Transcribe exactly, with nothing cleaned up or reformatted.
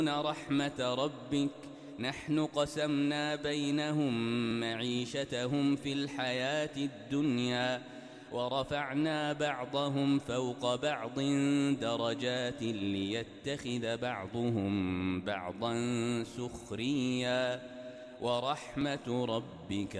رحمة ربك نحن قسمنا بينهم معيشتهم في الحياة الدنيا ورفعنا بعضهم فوق بعض درجات ليتخذ بعضهم بعضا سخريا ورحمة ربك